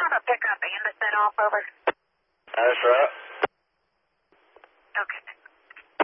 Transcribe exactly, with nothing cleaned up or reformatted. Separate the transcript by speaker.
Speaker 1: have a pickup and a set off over.
Speaker 2: That's right.